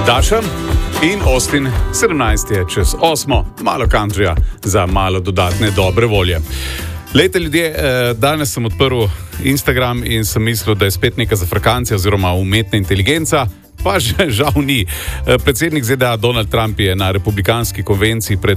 Daša in Austin, 17 je čez 8, malo countryja za malo dodatne dobre volje. Lejte ljudje, danes sem odprl Instagram in sem mislil, da je spet neka zafrkancija oziroma umetna inteligenca, pa žal ni. Predsednik ZDA Donald Trump je na republikanski konvenciji pred